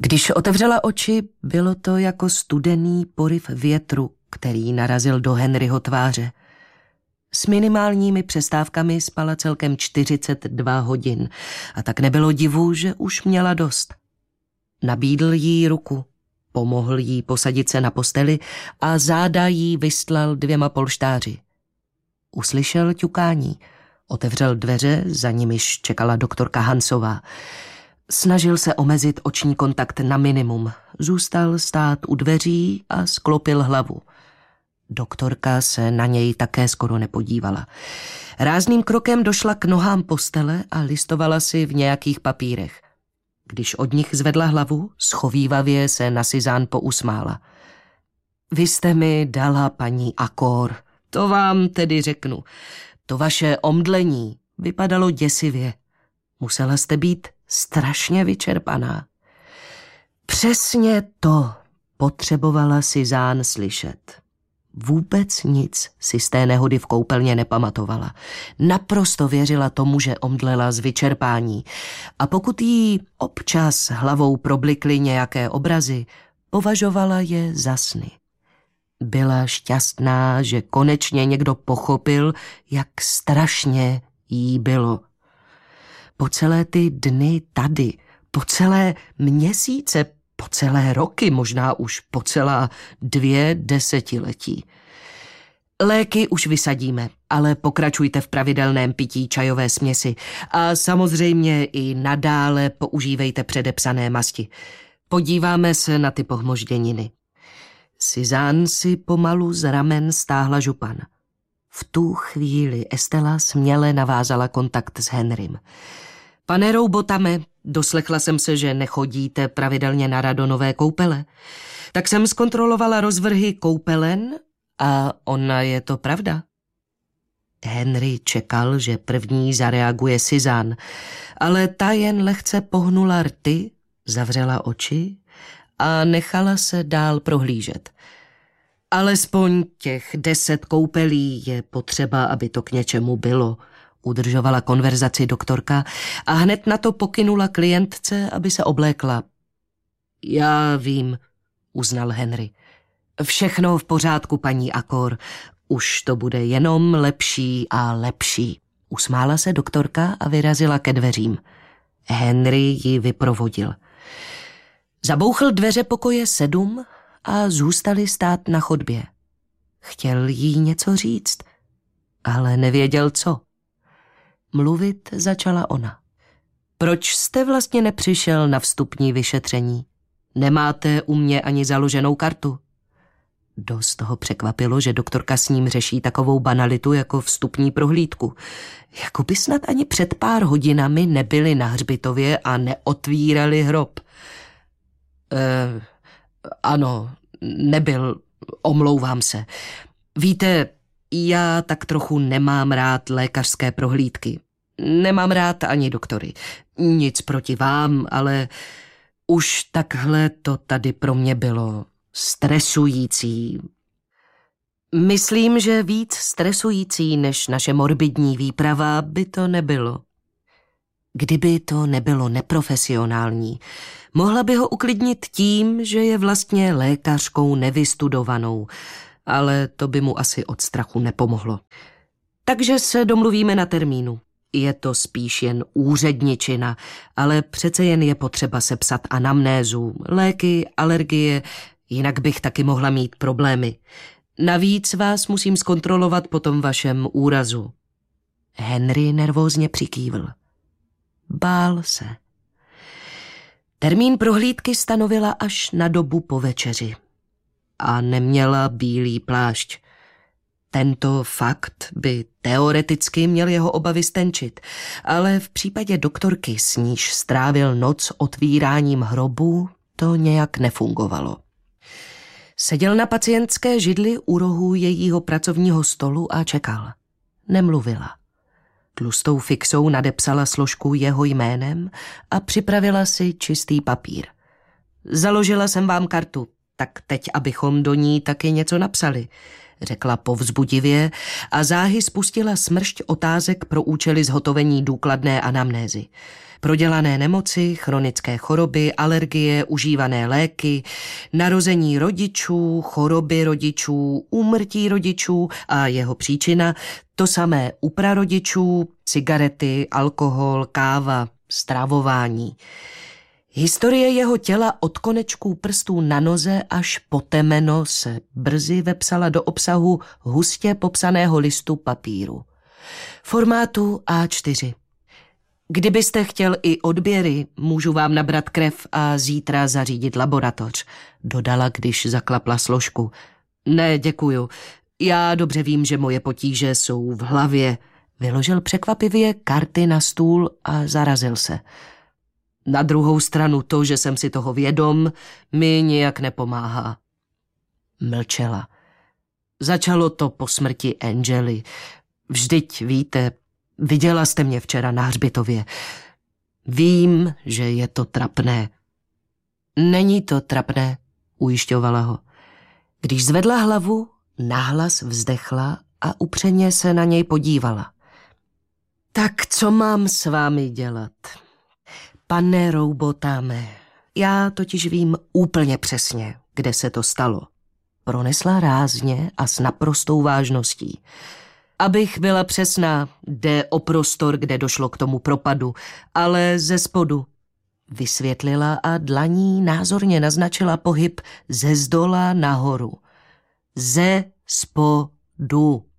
Když otevřela oči, bylo to jako studený poryv větru, který narazil do Henryho tváře. S minimálními přestávkami spala celkem 42 hodin a tak nebylo divu, že už měla dost. Nabídl jí ruku, pomohl jí posadit se na posteli a záda jí vystlal 2 polštáři. Uslyšel ťukání, otevřel dveře, za nimiž čekala doktorka Hansová. Snažil se omezit oční kontakt na minimum, zůstal stát u dveří a sklopil hlavu. Doktorka se na něj také skoro nepodívala. Rázným krokem došla k nohám postele a listovala si v nějakých papírech. Když od nich zvedla hlavu, schovívavě se na Suzanne pousmála. Vy jste mi dala, paní Akor, to vám tedy řeknu. To vaše omdlení vypadalo děsivě. Musela jste být strašně vyčerpaná. Přesně to potřebovala Suzanne slyšet. Vůbec nic si z té nehody v koupelně nepamatovala. Naprosto věřila tomu, že omdlela z vyčerpání. A pokud jí občas hlavou problikly nějaké obrazy, považovala je za sny. Byla šťastná, že konečně někdo pochopil, jak strašně jí bylo. Po celé ty dny tady, po celé měsíce, po celé roky, možná už po celá 2 desetiletí. Léky už vysadíme, ale pokračujte v pravidelném pití čajové směsi a samozřejmě i nadále používejte předepsané masti. Podíváme se na ty pohmožděniny. Suzanne si pomalu z ramen stáhla župan. V tu chvíli Estela směle navázala kontakt s Henrym. Pane Roubotame, doslechla jsem se, že nechodíte pravidelně na radonové koupele. Tak jsem zkontrolovala rozvrhy koupelen a ona je to pravda. Henry čekal, že první zareaguje Suzanne, ale ta jen lehce pohnula rty, zavřela oči a nechala se dál prohlížet. Alespoň těch 10 koupelí je potřeba, aby to k něčemu bylo, udržovala konverzaci doktorka a hned na to pokynula klientce, aby se oblékla. Já vím, uznal Henry. Všechno v pořádku, paní Akor. Už to bude jenom lepší a lepší. Usmála se doktorka a vyrazila ke dveřím. Henry ji vyprovodil. Zabouchl dveře pokoje 7 a zůstali stát na chodbě. Chtěl jí něco říct, ale nevěděl co. Mluvit začala ona. Proč jste vlastně nepřišel na vstupní vyšetření? Nemáte u mě ani založenou kartu? Dost toho překvapilo, že doktorka s ním řeší takovou banalitu jako vstupní prohlídku. Jako by snad ani před pár hodinami nebyli na hřbitově a neotvírali hrob. Ano, nebyl, omlouvám se. Víte, já tak trochu nemám rád lékařské prohlídky. Nemám rád ani doktory. Nic proti vám, ale už takhle to tady pro mě bylo stresující. Myslím, že víc stresující než naše morbidní výprava by to nebylo. Kdyby to nebylo neprofesionální, mohla by ho uklidnit tím, že je vlastně lékařkou nevystudovanou, ale to by mu asi od strachu nepomohlo. Takže se domluvíme na termínu. Je to spíš jen úředničina, ale přece jen je potřeba sepsat anamnézu, léky, alergie, jinak bych taky mohla mít problémy. Navíc vás musím zkontrolovat po tom vašem úrazu. Henry nervózně přikývl. Bál se. Termín prohlídky stanovila až na dobu po večeři. A neměla bílý plášť. Tento fakt by teoreticky měl jeho obavy stenčit, ale v případě doktorky, s níž strávil noc otvíráním hrobu, to nějak nefungovalo. Seděl na pacientské židli u rohu jejího pracovního stolu a čekal. Nemluvila. Tlustou fixou nadepsala složku jeho jménem a připravila si čistý papír. Založila jsem vám kartu, tak teď abychom do ní taky něco napsali, řekla povzbudivě a záhy spustila smršť otázek pro účely zhotovení důkladné anamnézy. prodělané nemoci, chronické choroby, alergie, užívané léky, narození rodičů, choroby rodičů, úmrtí rodičů a jeho příčina, to samé u prarodičů, cigarety, alkohol, káva, stravování. Historie jeho těla od konečků prstů na noze až po temeno se brzy vepsala do obsahu hustě popsaného listu papíru. Formátu A4. Kdybyste chtěl i odběry, můžu vám nabrat krev a zítra zařídit laboratoř, dodala, když zaklapla složku. Ne, děkuju. Já dobře vím, že moje potíže jsou v hlavě. Vyložil překvapivě karty na stůl a zarazil se. Na druhou stranu to, že jsem si toho vědom, mi nijak nepomáhá. Mlčela. Začalo to po smrti Angely. Vždyť víte, viděla jste mě včera na hřbitově. Vím, že je to trapné. Není to trapné, ujišťovala ho. Když zvedla hlavu, nahlas vzdechla a upřeně se na něj podívala. Tak co mám s vámi dělat? Pane Roubotame, já totiž vím úplně přesně, kde se to stalo. Pronesla rázně a s naprostou vážností. Abych byla přesná, jde o prostor, kde došlo k tomu propadu, ale ze spodu. Vysvětlila a dlaní názorně naznačila pohyb ze zdola nahoru. Ze spodu.